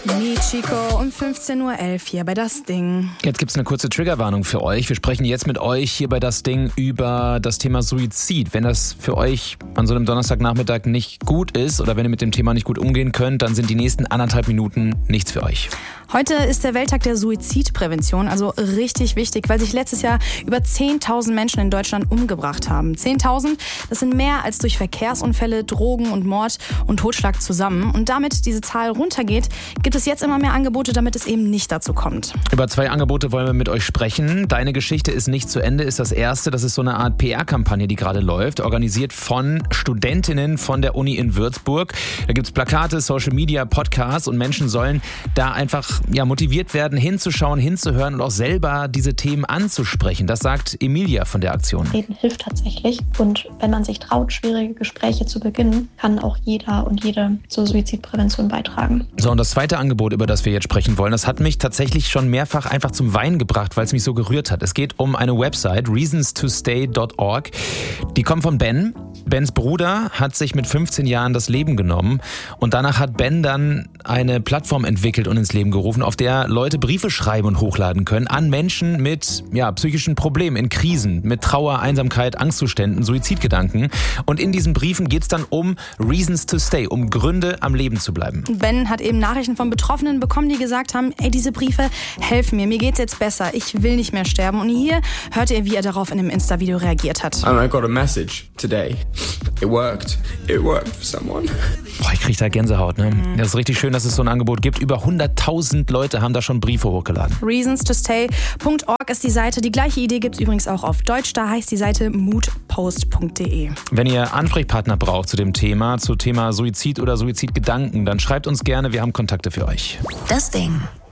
Michiko um 15.11 Uhr hier bei Das Ding. Jetzt gibt es eine kurze Triggerwarnung für euch. Wir sprechen jetzt mit euch hier bei Das Ding über das Thema Suizid. Wenn das für euch an so einem Donnerstagnachmittag nicht gut ist oder wenn ihr mit dem Thema nicht gut umgehen könnt, dann sind die nächsten 1,5 Minuten nichts für euch. Heute ist der Welttag der Suizidprävention, also richtig wichtig, weil sich letztes Jahr über 10.000 Menschen in Deutschland umgebracht haben. 10.000, das sind mehr als durch Verkehrsunfälle, Drogen und Mord und Totschlag zusammen. Und damit diese Zahl runtergeht, gibt es jetzt immer mehr Angebote, damit es eben nicht dazu kommt. Über 2 Angebote wollen wir mit euch sprechen. Deine Geschichte ist nicht zu Ende, ist das erste. Das ist so eine Art PR-Kampagne, die gerade läuft, organisiert von Studentinnen von der Uni in Würzburg. Da gibt es Plakate, Social Media, Podcasts und Menschen sollen da einfach motiviert werden, hinzuschauen, hinzuhören und auch selber diese Themen anzusprechen. Das sagt Emilia von der Aktion. Reden hilft tatsächlich und wenn man sich traut, schwierige Gespräche zu beginnen, kann auch jeder und jede zur Suizidprävention beitragen. So, und das zweite Angebot, über das wir jetzt sprechen wollen, das hat mich tatsächlich schon mehrfach einfach zum Weinen gebracht, weil es mich so gerührt hat. Es geht um eine Website, reasonstostay.org. Die kommt von Ben. Bens Bruder hat sich mit 15 Jahren das Leben genommen und danach hat Ben dann eine Plattform entwickelt und ins Leben gerufen, auf der Leute Briefe schreiben und hochladen können an Menschen mit psychischen Problemen, in Krisen, mit Trauer, Einsamkeit, Angstzuständen, Suizidgedanken. Und in diesen Briefen geht es dann um Reasons to Stay, um Gründe, am Leben zu bleiben. Ben hat eben Nachrichten von Betroffenen bekommen, die gesagt haben, diese Briefe helfen mir geht's jetzt besser, ich will nicht mehr sterben. Und hier hört ihr, wie er darauf in einem Insta-Video reagiert hat. And I got a message today. It worked. It worked for someone. Boah, ich krieg da Gänsehaut, ne? Das ist richtig schön, dass es so ein Angebot gibt. Über 100.000 Leute haben da schon Briefe hochgeladen. Reasonstostay.org ist die Seite. Die gleiche Idee gibt es übrigens auch auf Deutsch. Da heißt die Seite moodpost.de. Wenn ihr Ansprechpartner braucht zu dem Thema, Suizid oder Suizidgedanken, dann schreibt uns gerne. Wir haben Kontakte für euch. Das Ding.